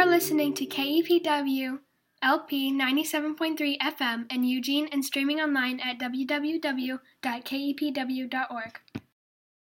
are listening to KEPW LP 97.3 FM in Eugene and streaming online at www.kepw.org.